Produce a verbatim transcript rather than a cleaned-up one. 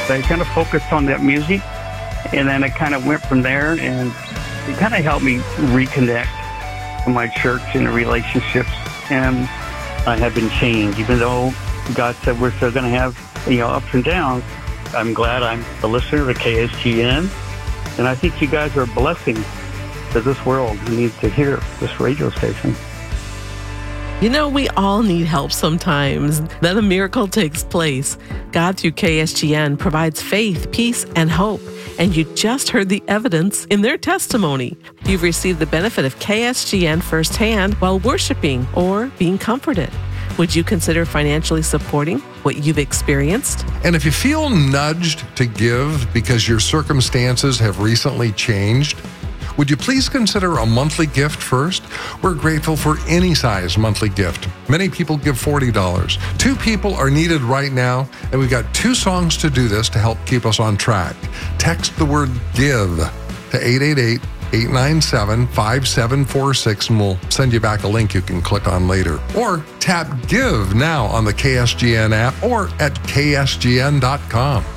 I kind of focused on that music, and then I kind of went from there, and it kind of helped me reconnect to my church and relationships, and I have been changed. Even though God said we're still going to have, you know, ups and downs, I'm glad I'm a listener to K S G N, and I think you guys are a blessing to this world who needs to hear this radio station. You know, we all need help sometimes. Then a miracle takes place. God, through K S G N, provides faith, peace, and hope. And you just heard the evidence in their testimony. You've received the benefit of K S G N firsthand while worshiping or being comforted. Would you consider financially supporting what you've experienced? And if you feel nudged to give because your circumstances have recently changed, would you please consider a monthly gift first? We're grateful for any size monthly gift. Many people give forty dollars. Two people are needed right now, and we've got two songs to do this to help keep us on track. Text the word GIVE to eight eight eight, eight nine seven, five seven four six, and we'll send you back a link you can click on later. Or tap GIVE now on the K S G N app or at K S G N dot com.